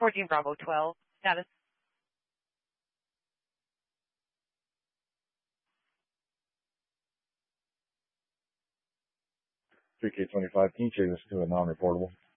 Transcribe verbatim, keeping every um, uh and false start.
fourteen Bravo twelve. Status. three K twenty-five, can you change this to a non-reportable?